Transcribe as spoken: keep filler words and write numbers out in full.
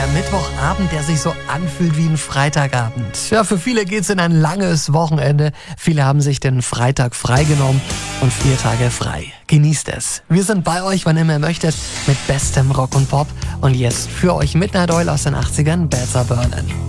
Der Mittwochabend, der sich so anfühlt wie ein Freitagabend. Ja, für viele geht's in ein langes Wochenende. Viele haben sich den Freitag freigenommen und vier Tage frei. Genießt es. Wir sind bei euch, wann immer ihr möchtet, mit bestem Rock und Pop. Und jetzt für euch Midnight Oil aus den achtzigern, Bad Suburban.